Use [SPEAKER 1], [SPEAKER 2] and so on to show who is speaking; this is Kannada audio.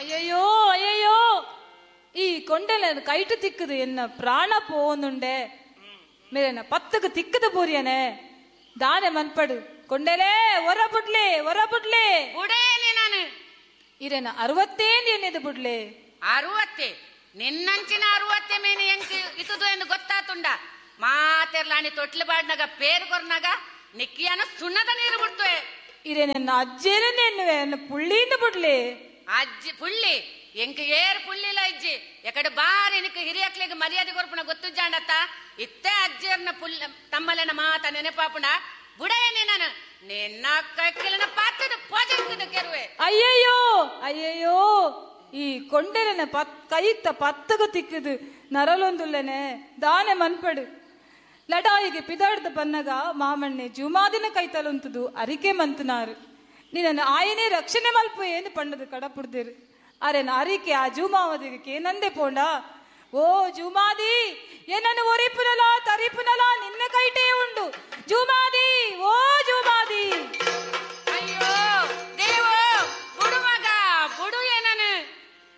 [SPEAKER 1] അയ്യോ അയ്യോ ഈ കൊണ്ടല കൈട്ട് തിക്കുത് എന്ന പ്രാണ പോകുന്നുണ്ടേ ಮೇರೆನ ಪತ್ತಕ್ಕೆ ತಿಕ್ಕದ ಪೂರಿಯನೆ ದಾನೆ ಮನ್ಪಡು ಕೊಂಡಲೇ ಹೊರ ಬಿಡ್ಲೆ
[SPEAKER 2] ಬುಡೇನೆ ನಾನು
[SPEAKER 1] ಇರೇನ 60 ಏನಿದೆ ಬಿಡ್ಲೆ
[SPEAKER 2] 60 ನಿನ್ನಂಚಿನ 60 ಮೇನೆ ಎಂಕ್ ಇತದು ಎಂದು ಗೊತ್ತಾತುಂಡ ಮಾತೆರ್ಲಾಣಿ ತೊಟ್ಲು ಬಾಡ್ನಾಗ ಪೇರು ಕೊರ್ನಾಗ ನಿಕ್ಕಿಯನ ಸುಣ್ಣದ ನೀರು ಬಿಡ್ತವೆ
[SPEAKER 1] ಇರೇನ ಅಜ್ಜೇನೆ ಎನ್ನುವೆ ಪುಳ್ಳಿಯಿಂದ ಬಿಡ್ಲೆ
[SPEAKER 2] ಅಜ್ಜಿ ಪುಳ್ಳಿ ಎಂಕ್ ಏರು ಪುಳ್ಳಿಲ್ಲ ಅಜ್ಜಿ ಎಕಡೆ ಬಾರಿ ನಿಕ್ ಹಿರಿಯಕ್ಲಿಗೆ ಮರ್ಯಾದೆ ಕೊರ್ಪುಣ ಗೊತ್ತು ಜಾಂಡತ್ತ ಇತ್ತೆ ಅಜ್ಜಿಯರ್ನ ಪುಲ್ಲ ತಮ್ಮಲೆನ ಮಾತ ನೆನಪಾಪುಣ ಬುಡೇನೆ ನಾನು ನಿನ್ನ ಕೈಕಿಲನ ಪಾತ್ರದ ಪೋಜೆಂಕದ ಕೆರುವೆ
[SPEAKER 1] ಅಯ್ಯಯ್ಯೋ ಈ ಕೊಂಡೆನ ಕೈತ್ತ ಪತ್ತಗ ತಿಕ್ಕದು ನರಲೊಂದುಲ್ಲನೆ ದಾನೆ ಮನ್ಪಡು ಲಡಾಯಿಗೆ ಪಿದಾಡ್ದ ಬನ್ನಗ ಮಾಮಣ್ಣೆ ಜುಮಾದಿನ ಕೈತಲೊಂತದು ಅರಿಕೆ ಮಂತನಾರು ನಿನ್ನ ಆಯನೇ ರಕ್ಷಣೆ ಮಲ್ಪ ಏನು ಪಂಡದು ಕಡಪುಡ್ದಿರು ಅರೆನ ಅರಿಕೆ ಆ ಜೂಮಾವದಿಗೆ ನಂದೆ ಪೋಂಡ ಓ ಜೂಮಾದಿ ಏನನ್ನು ಒರಿಪುನಲ ತರಿಪುನಲ ನಿನ್ನ ಕೈ